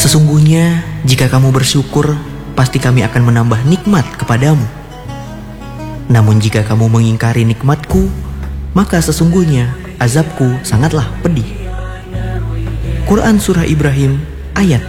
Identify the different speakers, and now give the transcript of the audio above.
Speaker 1: Sesungguhnya jika kamu bersyukur, pasti kami akan menambah nikmat kepadamu. Namun jika kamu mengingkari nikmatku, maka sesungguhnya azabku sangatlah pedih. Quran Surah Ibrahim ayat